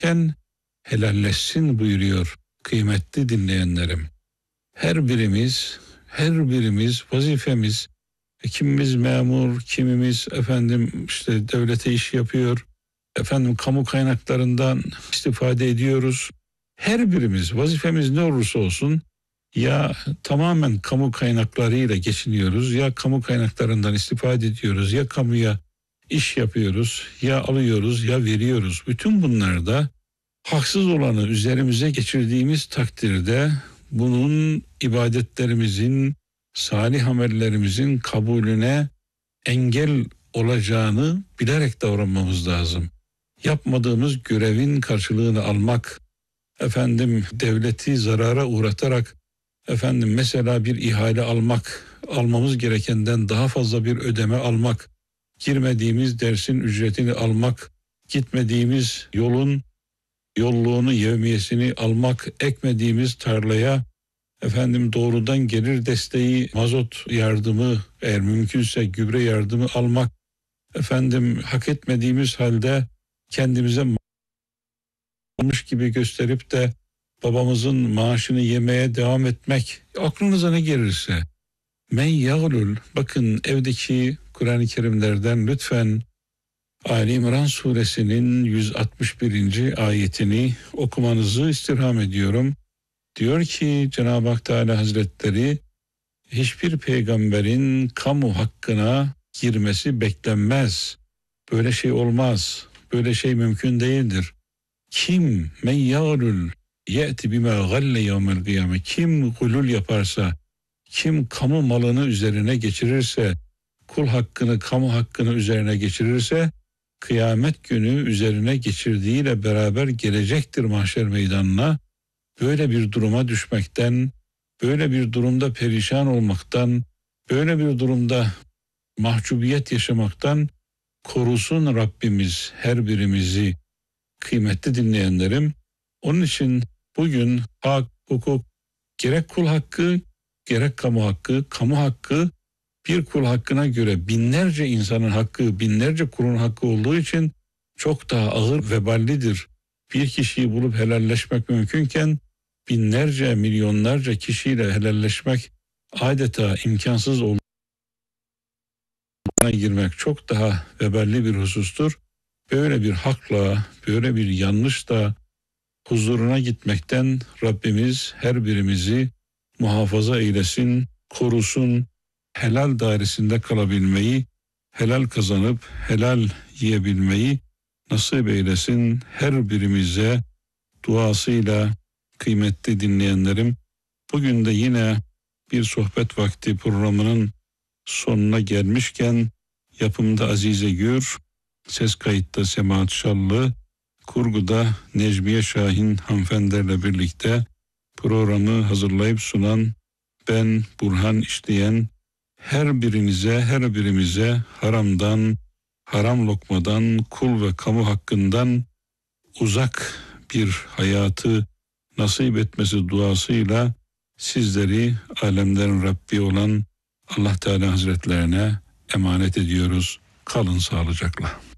helalleşsin buyuruyor kıymetli dinleyenlerim. Her birimiz vazifemiz, kimimiz memur, kimimiz işte devlete iş yapıyor, kamu kaynaklarından istifade ediyoruz. Her birimiz vazifemiz ne olursa olsun ya tamamen kamu kaynaklarıyla geçiniyoruz, ya kamu kaynaklarından istifade ediyoruz, ya kamuya iş yapıyoruz, ya alıyoruz, ya veriyoruz. Bütün bunlarda haksız olanı üzerimize geçirdiğimiz takdirde bunun ibadetlerimizin, salih amellerimizin kabulüne engel olacağını bilerek davranmamız lazım. Yapmadığımız görevin karşılığını almak, devleti zarara uğratarak, mesela bir ihale almamız gerekenden daha fazla bir ödeme almak, girmediğimiz dersin ücretini almak, gitmediğimiz yolluğunu, yevmiyesini almak, ekmediğimiz tarlaya doğrudan gelir desteği, mazot yardımı, eğer mümkünse gübre yardımı almak, hak etmediğimiz halde kendimize almış gibi gösterip de babamızın maaşını yemeye devam etmek, aklınıza ne gelirse. Men yağlul, bakın evdeki Kur'an-ı Kerimlerden lütfen Ali İmran suresinin 161. ayetini okumanızı istirham ediyorum. Diyor ki Cenab-ı Hak Teala Hazretleri, hiçbir peygamberin kamu hakkına girmesi beklenmez. Böyle şey olmaz. Böyle şey mümkün değildir. Kim men yağlul ye'ti bima galle yevmel kıyame. Kim gulul yaparsa, kim kamu malını üzerine geçirirse, kul hakkını, kamu hakkını üzerine geçirirse, kıyamet günü üzerine geçirdiğiyle beraber gelecektir mahşer meydanına. Böyle bir duruma düşmekten, böyle bir durumda perişan olmaktan, böyle bir durumda mahcubiyet yaşamaktan korusun Rabbimiz her birimizi, kıymetli dinleyenlerim. Onun için bugün hak, hukuk, gerek kul hakkı, gerek kamu hakkı bir kul hakkına göre binlerce insanın hakkı, binlerce kulun hakkı olduğu için çok daha ağır veballidir. Bir kişiyi bulup helalleşmek mümkünken binlerce, milyonlarca kişiyle helalleşmek adeta imkansız olduğuna girmek çok daha veballi bir husustur. Böyle bir hakla, böyle bir yanlışla huzuruna gitmekten Rabbimiz her birimizi muhafaza eylesin, korusun, helal dairesinde kalabilmeyi, helal kazanıp helal yiyebilmeyi nasip eylesin her birimize duasıyla. Kıymetli dinleyenlerim, bugün de yine bir sohbet vakti programının sonuna gelmişken yapımda Azize Gür, ses kayıtta Semahat Şallı, kurguda Necmiye Şahin hanımefendilerle birlikte programı hazırlayıp sunan ben Burhan İşleyen, her birimize haramdan, haram lokmadan, kul ve kamu hakkından uzak bir hayatı nasip etmesi duasıyla sizleri alemlerin Rabbi olan Allah Teala Hazretlerine emanet ediyoruz. Kalın sağlıcakla.